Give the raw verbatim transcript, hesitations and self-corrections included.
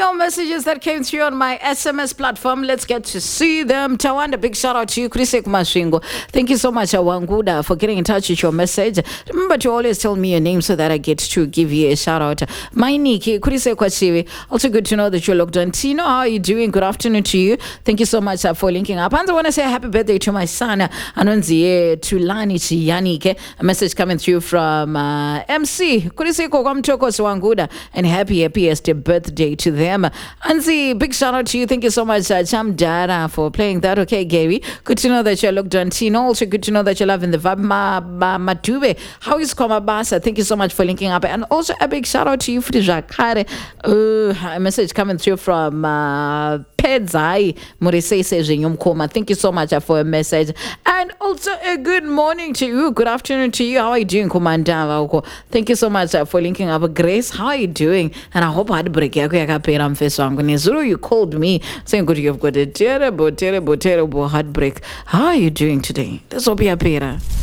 your messages that came through on my S M S platform. Let's get to see them. Tawanda, big shout out to you. Kurisek Mashingo. Thank you so much, Awanguda, for getting in touch with your message. Remember to always tell me your name so that I get to give you a shout out. My Niki, Kurisek Kwasiwi. Also good to know that you're logged on. Tino, how are you doing? Good afternoon to you. Thank you so much uh, for linking up. And I want to say happy birthday to my son, Anonzie Tulani Chiyanike. A message coming through from uh, M C. Kurisek Kwamtoko Swanguda. And happy, happiest birthday to them. Anzi, big shout out to you. Thank you so much, uh, Cham Dara, for playing that. Okay, Gary. Good to know that you're looked on. Tino, also good to know that you're loving the vibe. Ma, ma, Matube. How is Komabasa? Thank you so much for linking up. And also a big shout out to you, Frijakare. Uh, a message coming through from uh, Pedzai Murisese Jenyumkoma. Thank you so much uh, for a message. And also a good morning to you. Good afternoon to you. How are you doing, Kumanda? Thank you so much uh, for linking up. Grace, how are you doing? And I hope I had break. Zulu, you called me saying, good, you've got a terrible, terrible, terrible heartbreak. How are you doing today? This will be a better.